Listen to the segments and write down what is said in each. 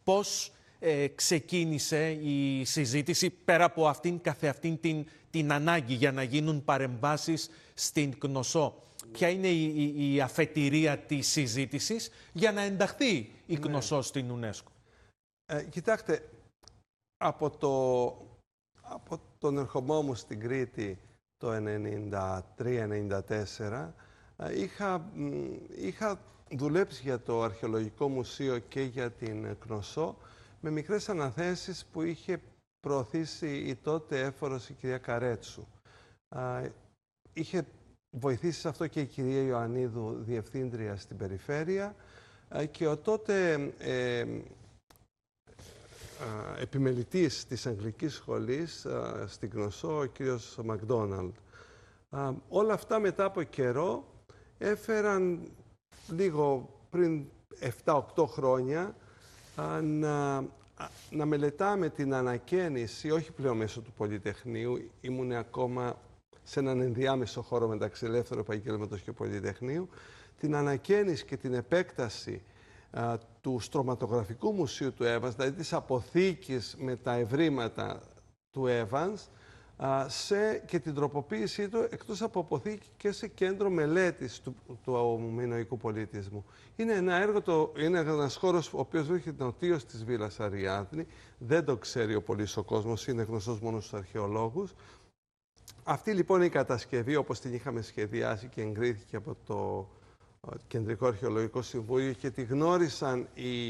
πώς ξεκίνησε η συζήτηση πέρα από αυτήν καθεαυτήν την ανάγκη για να γίνουν παρεμβάσεις στην Κνωσό? Ποια είναι η αφετηρία της συζήτησης για να ενταχθεί η Κνωσό στην UNESCO? Κοιτάξτε, από τον ερχομό μου στην Κρήτη το 1993-1994 είχα δουλέψει για το Αρχαιολογικό Μουσείο και για την Κνωσό με μικρές αναθέσεις που είχε προωθήσει η τότε έφορος η κυρία Καρέτσου. Είχε βοηθήσει σε αυτό και η κυρία Ιωαννίδου, διευθύντρια στην περιφέρεια, και ο τότε επιμελητής της Αγγλικής Σχολής στην Κνωσό, ο κύριος Μακδόναλντ. Όλα αυτά μετά από καιρό έφεραν λίγο πριν 7-8 χρόνια να μελετάμε την ανακαίνιση, όχι πλέον μέσω του Πολυτεχνείου, ήμουν ακόμα σε έναν ενδιάμεσο χώρο μεταξύ ελεύθερου επαγγέλματος και Πολυτεχνείου, την ανακαίνιση και την επέκταση του Στρωματογραφικού Μουσείου του Evans, δηλαδή της αποθήκης με τα ευρήματα του Evans, και την τροποποίησή του εκτός από αποθήκη και σε κέντρο μελέτης του μινωικού πολιτισμού. Είναι ένα έργο, είναι ένας χώρος ο οποίος βρίσκεται νοτίως της Βίλας Αριάδνη, δεν το ξέρει ο πολύς ο κόσμος, είναι γνωστός μόνο στους αρχαιολόγους. Αυτή λοιπόν η κατασκευή, όπως την είχαμε σχεδιάσει και εγκρίθηκε από το Κεντρικό Αρχαιολογικό Συμβούλιο και τη γνώρισαν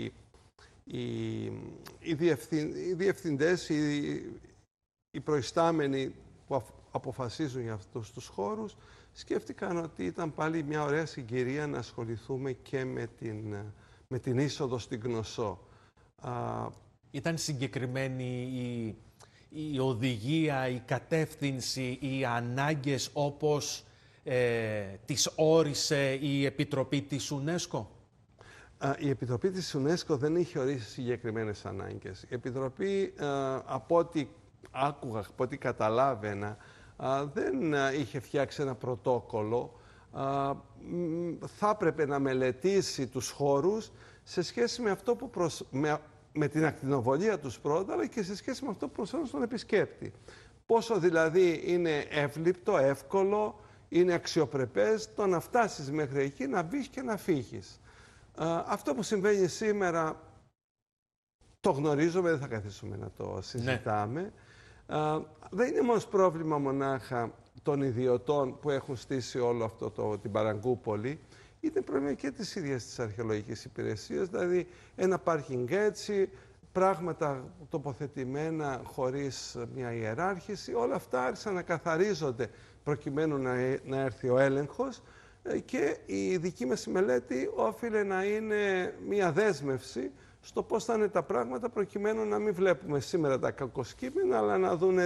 οι διευθυντές, οι προϊστάμενοι που αποφασίζουν για αυτούς τους χώρους, σκέφτηκαν ότι ήταν πάλι μια ωραία συγκυρία να ασχοληθούμε και με την είσοδο στην Κνωσό. Ήταν συγκεκριμένη η οδηγία, η κατεύθυνση, οι ανάγκες όπως τις όρισε η Επιτροπή της UNESCO? Η Επιτροπή της UNESCO δεν είχε ορίσει συγκεκριμένες ανάγκες. Η Επιτροπή, από ό,τι άκουγα, από ό,τι καταλάβαινα, δεν είχε φτιάξει ένα πρωτόκολλο. Θα έπρεπε να μελετήσει τους χώρους σε σχέση με αυτό που με την ακτινοβολία τους πρώτα, αλλά και σε σχέση με αυτό που προσφέρουν στον επισκέπτη. Πόσο δηλαδή είναι εύληπτο, εύκολο, είναι αξιοπρεπές το να φτάσεις μέχρι εκεί, να μπεις και να φύγεις. Αυτό που συμβαίνει σήμερα το γνωρίζουμε, δεν θα καθίσουμε να το συζητάμε. Δεν είναι όμως πρόβλημα μονάχα των ιδιωτών που έχουν στήσει όλο αυτό την Παραγκούπολη. Είναι πρόβλημα και της ίδιας της αρχαιολογικής υπηρεσίας, δηλαδή ένα πάρκινγκ έτσι, πράγματα τοποθετημένα χωρίς μια ιεράρχηση, όλα αυτά άρχισαν να καθαρίζονται προκειμένου να έρθει ο έλεγχος, και η δική μας μελέτη όφιλε να είναι μια δέσμευση στο πώς θα είναι τα πράγματα, προκειμένου να μην βλέπουμε σήμερα τα κακοσκήμενα, αλλά να δούνε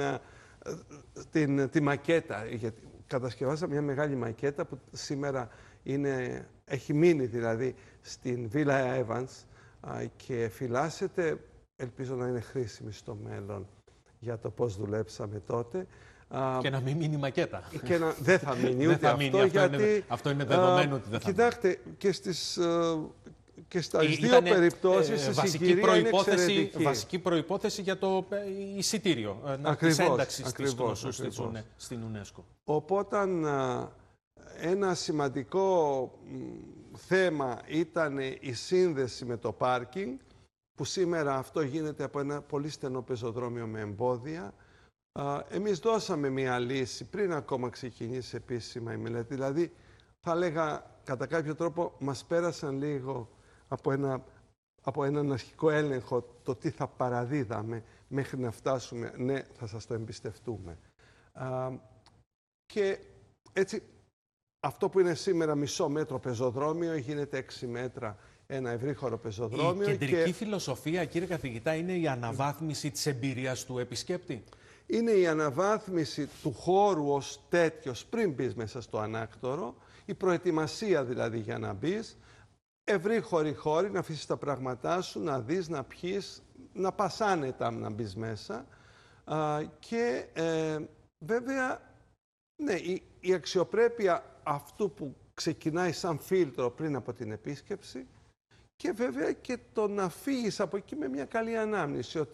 τη μακέτα. Γιατί κατασκευάσαμε μια μεγάλη μακέτα που σήμερα έχει μείνει δηλαδή στην Βίλα Evans και φυλάσσεται, ελπίζω να είναι χρήσιμη στο μέλλον για το πώς δουλέψαμε τότε. Και να μην μείνει μακέτα. Δεν θα μείνει ούτε αυτό, γιατί... Αυτό είναι δεδομένο ότι δεν θα μείνει. Κοιτάξτε, και στα δύο περιπτώσεις η συγκυρία είναι εξαιρετική. Βασική προϋπόθεση για το εισιτήριο της ένταξης της Κνωσού στην UNESCO. Οπότε ένα σημαντικό θέμα ήταν η σύνδεση με το πάρκινγκ, που σήμερα αυτό γίνεται από ένα πολύ στενό πεζοδρόμιο με εμπόδια. Εμείς δώσαμε μια λύση πριν ακόμα ξεκινήσει επίσημα η μελέτη. Δηλαδή, θα λέγα, κατά κάποιο τρόπο, μας πέρασαν λίγο από έναν αρχικό έλεγχο το τι θα παραδίδαμε μέχρι να φτάσουμε, ναι, θα σας το εμπιστευτούμε. Και έτσι, αυτό που είναι σήμερα μισό μέτρο πεζοδρόμιο γίνεται 6 μέτρα ένα ευρύχωρο πεζοδρόμιο. Η κεντρική φιλοσοφία, κύριε καθηγητά, είναι η αναβάθμιση της εμπειρίας του επισκέπτη. Είναι η αναβάθμιση του χώρου ως τέτοιος πριν μπεις μέσα στο ανάκτορο, η προετοιμασία δηλαδή για να μπεις, ευρύχωροι χώροι, να αφήσεις τα πράγματά σου, να δεις, να πιείς, να πας άνετα να μπεις μέσα. Και βέβαια, ναι, η αξιοπρέπεια αυτού που ξεκινάει σαν φίλτρο πριν από την επίσκεψη και βέβαια και το να φύγεις από εκεί με μια καλή ανάμνηση, ότι